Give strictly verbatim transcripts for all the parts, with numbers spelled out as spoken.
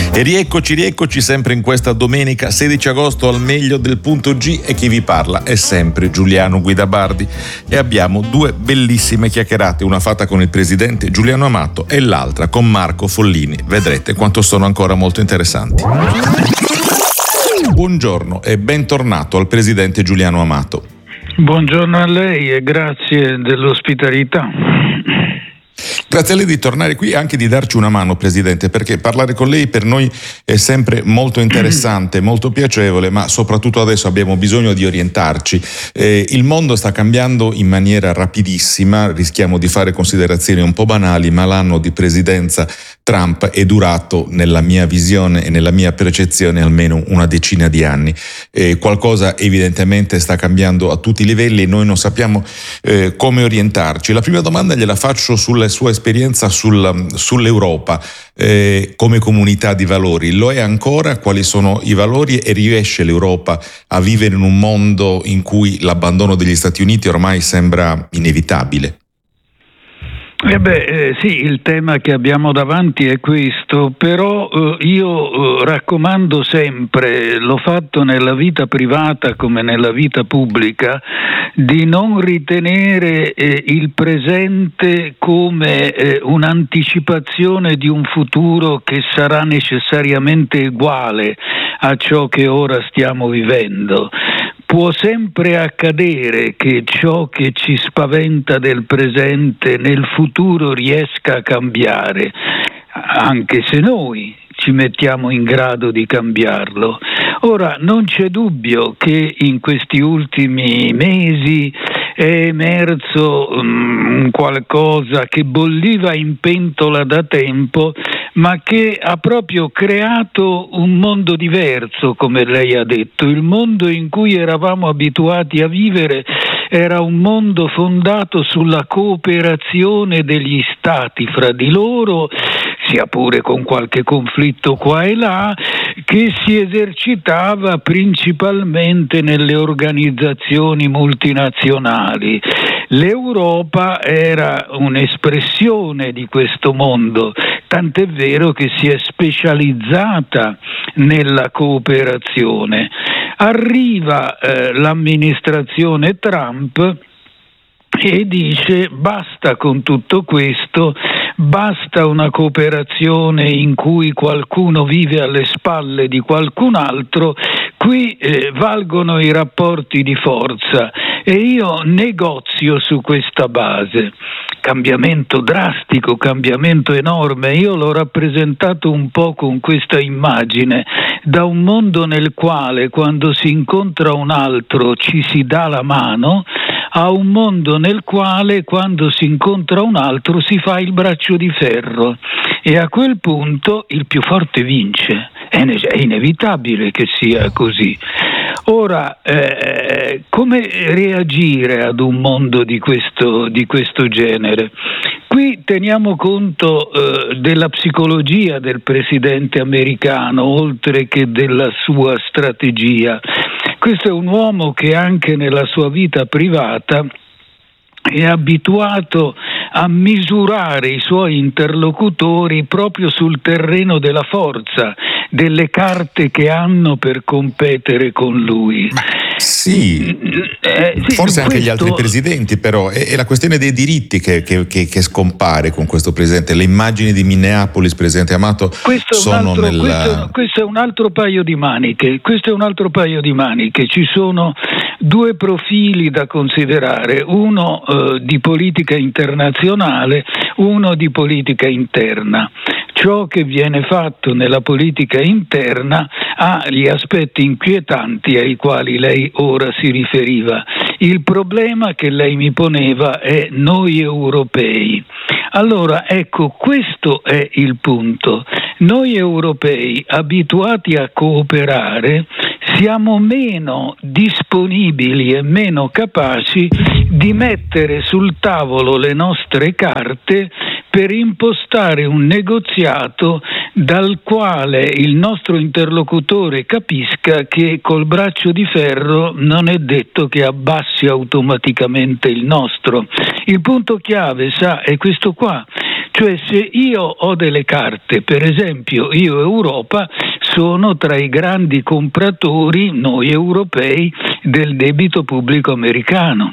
E rieccoci, rieccoci sempre in questa domenica sedici agosto al meglio del punto G, e chi vi parla è sempre Giuliano Guidabardi, e abbiamo due bellissime chiacchierate, una fatta con il presidente Giuliano Amato e l'altra con Marco Follini. Vedrete quanto sono ancora molto interessanti. Buongiorno e bentornato al presidente Giuliano Amato. Buongiorno a lei e grazie dell'ospitalità. Grazie a lei di tornare qui e anche di darci una mano, Presidente, perché parlare con lei per noi è sempre molto interessante, molto piacevole, ma soprattutto adesso abbiamo bisogno di orientarci. Eh, il mondo sta cambiando in maniera rapidissima, rischiamo di fare considerazioni un po' banali, ma l'anno di presidenza Trump è durato, nella mia visione e nella mia percezione, almeno una decina di anni. Eh, qualcosa evidentemente sta cambiando a tutti i livelli e noi non sappiamo eh, come orientarci. La prima domanda gliela faccio sulla sua esperienza sul, sull'Europa eh, come comunità di valori. Lo è ancora? Quali sono i valori e riesce l'Europa a vivere in un mondo in cui l'abbandono degli Stati Uniti ormai sembra inevitabile? Eh beh, eh, sì, il tema che abbiamo davanti è questo, però eh, io eh, raccomando sempre, l'ho fatto nella vita privata come nella vita pubblica, di non ritenere eh, il presente come eh, un'anticipazione di un futuro che sarà necessariamente uguale a ciò che ora stiamo vivendo. Può sempre accadere che ciò che ci spaventa del presente nel futuro riesca a cambiare, anche se noi ci mettiamo in grado di cambiarlo. Ora, non c'è dubbio che in questi ultimi mesi è emerso um, qualcosa che bolliva in pentola da tempo, ma che ha proprio creato un mondo diverso, come lei ha detto. Il mondo in cui eravamo abituati a vivere era un mondo fondato sulla cooperazione degli stati fra di loro, sia pure con qualche conflitto qua e là, che si esercitava principalmente nelle organizzazioni multinazionali. L'Europa era un'espressione di questo mondo, tant'è vero che si è specializzata nella cooperazione. Arriva eh, l'amministrazione Trump e dice basta con tutto questo, basta una cooperazione in cui qualcuno vive alle spalle di qualcun altro, qui eh, valgono i rapporti di forza e io negozio su questa base. Cambiamento drastico, cambiamento enorme. Io l'ho rappresentato un po' con questa immagine, da un mondo nel quale quando si incontra un altro ci si dà la mano, a un mondo nel quale quando si incontra un altro si fa il braccio di ferro, e a quel punto il più forte vince. È inevitabile che sia così. Ora, eh, come reagire ad un mondo di questo, di questo genere? Qui teniamo conto eh, della psicologia del presidente americano, oltre che della sua strategia. Questo è un uomo che anche nella sua vita privata è abituato a misurare i suoi interlocutori proprio sul terreno della forza, delle carte che hanno per competere con lui. Ma sì, eh, sì forse anche questo... gli altri presidenti, però è, è la questione dei diritti che, che, che, che scompare con questo presidente. Le immagini di Minneapolis, presidente Amato, questo sono altro, nella... questo, questo è un altro paio di maniche. Questo è un altro paio di maniche. Ci sono due profili da considerare, uno eh, di politica internazionale, uno di politica interna. Ciò che viene fatto nella politica interna ha gli aspetti inquietanti ai quali lei ora si riferiva. Il problema che lei mi poneva è noi europei. Allora, ecco, questo è il punto. Noi europei, abituati a cooperare, siamo meno disponibili e meno capaci di mettere sul tavolo le nostre carte per impostare un negoziato dal quale il nostro interlocutore capisca che col braccio di ferro non è detto che abbassi automaticamente il nostro. Il punto chiave, sa, è questo qua. Cioè, se io ho delle carte, per esempio io Europa sono tra i grandi compratori, noi europei, del debito pubblico americano.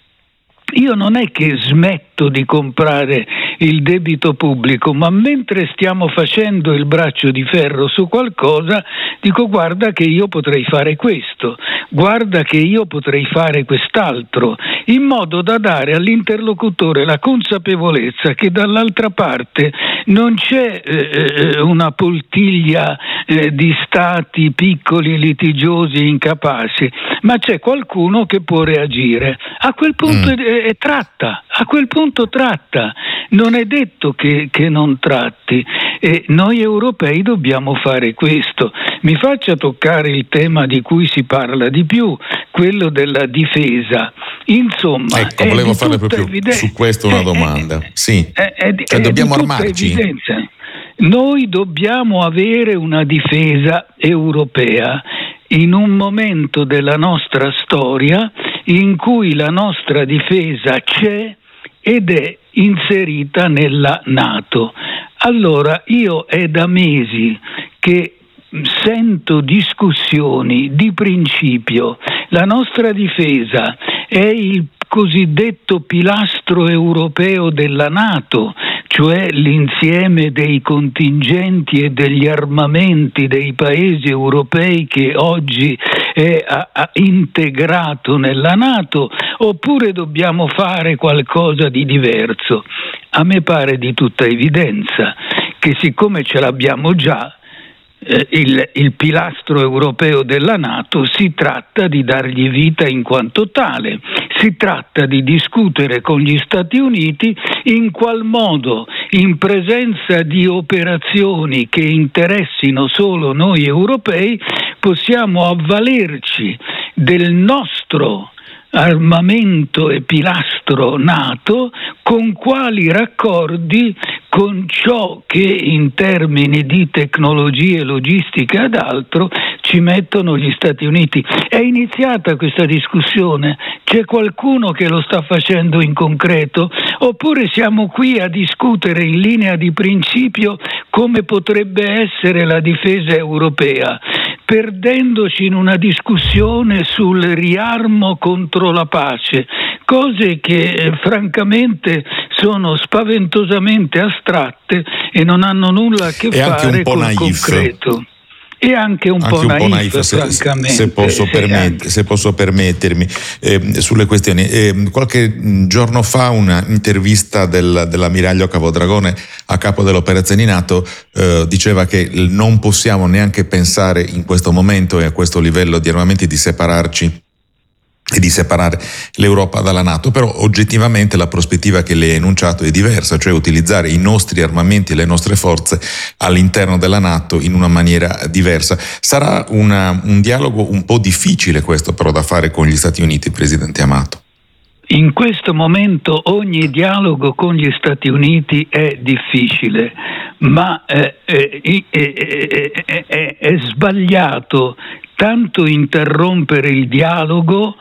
Io non è che smetto di comprare il debito pubblico, ma mentre stiamo facendo il braccio di ferro su qualcosa, dico: guarda che io potrei fare questo, guarda che io potrei fare quest'altro, in modo da dare all'interlocutore la consapevolezza che dall'altra parte non c'è eh, una poltiglia eh, di stati piccoli, litigiosi, incapaci, ma c'è qualcuno che può reagire. A quel punto mm. è, è tratta, a quel punto tratta, non è detto che, che non tratti, e noi europei dobbiamo fare questo. Mi faccia toccare il tema di cui si parla di più, quello della difesa. Insomma, ecco, volevo fare proprio eviden- su questo una domanda. È, sì, è, è, cioè è dobbiamo armarci? Evidenza. Noi dobbiamo avere una difesa europea in un momento della nostra storia in cui la nostra difesa c'è ed è inserita nella NATO. Allora, io è da mesi che sento discussioni di principio. La nostra difesa è il cosiddetto pilastro europeo della NATO, cioè l'insieme dei contingenti e degli armamenti dei paesi europei che oggi è a, a integrato nella NATO, oppure dobbiamo fare qualcosa di diverso? A me pare di tutta evidenza che, siccome ce l'abbiamo già, eh, il, il pilastro europeo della NATO, si tratta di dargli vita in quanto tale. Si tratta di discutere con gli Stati Uniti in qual modo, in presenza di operazioni che interessino solo noi europei, possiamo avvalerci del nostro armamento e pilastro NATO, con quali raccordi con ciò che in termini di tecnologie, logistica ed altro ci mettono gli Stati Uniti. È iniziata questa discussione? C'è qualcuno che lo sta facendo in concreto? Oppure siamo qui a discutere in linea di principio come potrebbe essere la difesa europea, perdendoci in una discussione sul riarmo contro la pace, cose che eh, francamente sono spaventosamente astratte e non hanno nulla a che e fare con il concreto. E anche un anche po' naif, naif se, francamente. Se posso, permet- se posso permettermi, eh, sulle questioni. Eh, qualche giorno fa una intervista del, dell'ammiraglio Capodragone a capo dell'operazione NATO eh, diceva che non possiamo neanche pensare in questo momento e a questo livello di armamenti di separarci e di separare l'Europa dalla NATO, però oggettivamente la prospettiva che lei ha enunciato è diversa, cioè utilizzare i nostri armamenti e le nostre forze all'interno della NATO in una maniera diversa. Sarà una, un dialogo un po' difficile questo però da fare con gli Stati Uniti, Presidente Amato. In questo momento ogni dialogo con gli Stati Uniti è difficile, ma eh, eh, eh, eh, eh, eh, è sbagliato tanto interrompere il dialogo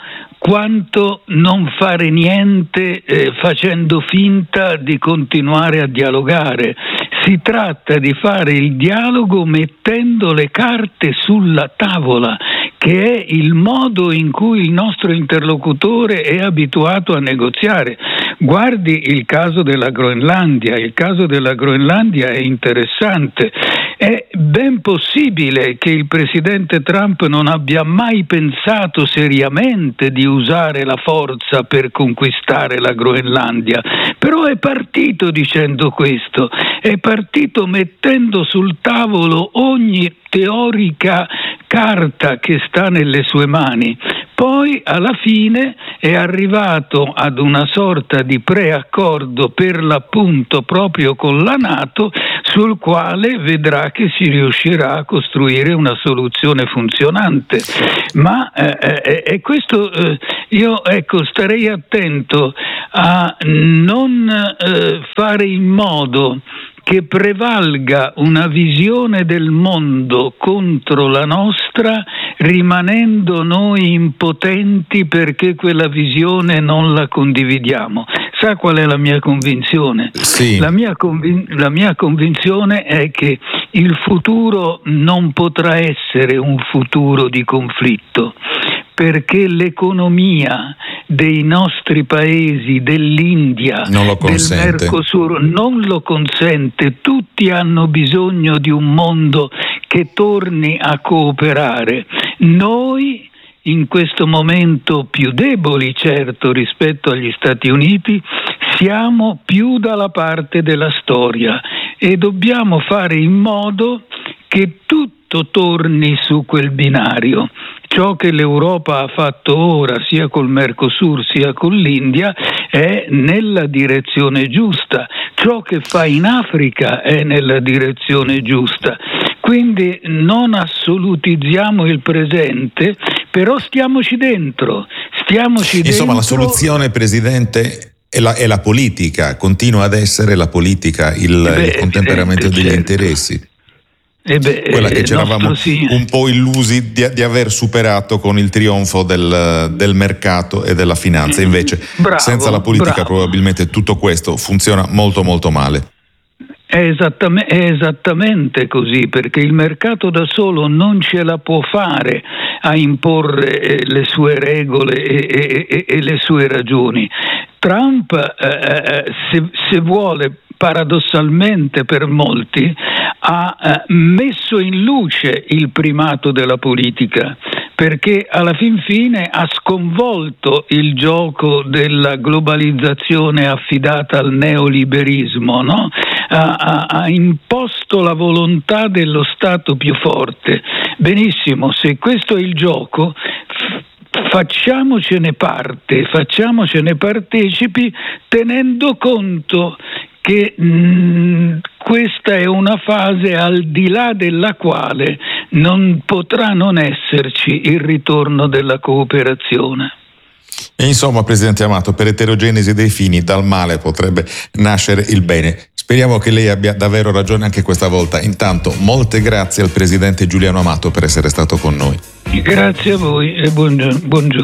quanto non fare niente eh, facendo finta di continuare a dialogare. Si tratta di fare il dialogo mettendo le carte sulla tavola, che è il modo in cui il nostro interlocutore è abituato a negoziare. Guardi il caso della Groenlandia, il caso della Groenlandia è interessante. È ben possibile che il presidente Trump non abbia mai pensato seriamente di usare la forza per conquistare la Groenlandia, però è partito dicendo questo, è partito mettendo sul tavolo ogni teorica carta che sta nelle sue mani. Poi alla fine è arrivato ad una sorta di preaccordo, per l'appunto proprio con la NATO, sul quale vedrà che si riuscirà a costruire una soluzione funzionante. Ma eh, eh, questo eh, io ecco starei attento a non eh, fare in modo che prevalga una visione del mondo contro la nostra, rimanendo noi impotenti perché quella visione non la condividiamo. sa qual è la mia convinzione? Sì. La mia, convin- la mia convinzione è che il futuro non potrà essere un futuro di conflitto, perché l'economia dei nostri paesi, dell'India, del Mercosur, non lo consente. Tutti hanno bisogno di un mondo che torni a cooperare. Noi, in questo momento più deboli, certo, rispetto agli Stati Uniti, siamo più dalla parte della storia e dobbiamo fare in modo che tutto torni su quel binario. Ciò che l'Europa ha fatto ora, sia col Mercosur sia con l'India, è nella direzione giusta. Ciò che fa in Africa è nella direzione giusta. Quindi non assolutizziamo il presente, però stiamoci dentro. Stiamoci Insomma, dentro. la soluzione, Presidente, è la, è la politica, continua ad essere la politica, il, Beh, il contemperamento degli certo. interessi. Eh beh, quella che ci eravamo sì. un po' illusi di, di aver superato con il trionfo del, del mercato e della finanza. Invece bravo, senza la politica bravo. probabilmente tutto questo funziona molto molto male. È esattamente, è esattamente così, perché il mercato da solo non ce la può fare a imporre le sue regole e, e, e le sue ragioni. Trump, eh, se, se vuole, paradossalmente per molti, ha eh, messo in luce il primato della politica, perché alla fin fine ha sconvolto il gioco della globalizzazione affidata al neoliberismo, no? ha, ha, ha imposto la volontà dello Stato più forte. Benissimo, se questo è il gioco, facciamocene parte, facciamocene partecipi, tenendo conto che mh, questa è una fase al di là della quale non potrà non esserci il ritorno della cooperazione. E insomma, Presidente Amato, per eterogenesi dei fini dal male potrebbe nascere il bene. Speriamo che lei abbia davvero ragione anche questa volta. Intanto, molte grazie al Presidente Giuliano Amato per essere stato con noi. Grazie a voi e buongiorno.